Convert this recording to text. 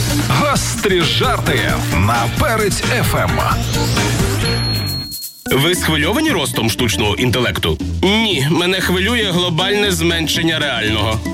Гострі жарти на Перець ФМ. Ви схвильовані ростом штучного інтелекту? Ні, мене хвилює глобальне зменшення реального.